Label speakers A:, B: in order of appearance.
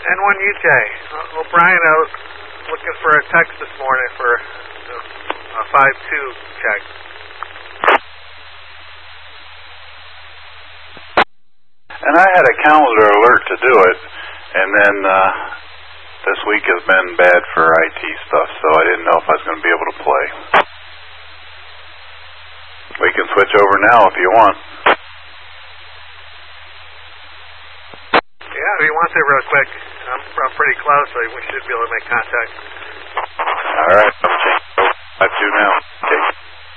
A: N1UJ. O'Brien out looking for a text this morning for a 5-2 check.
B: And I had a calendar alert to do it, and then this week has been bad for IT stuff, so I didn't know if I was going to be able to play. We can switch over now if you want.
A: Yeah, if you want to real quick. I'm pretty close, so we should be able to make contact.
B: All right, I'm changing. 5-2 now. Okay.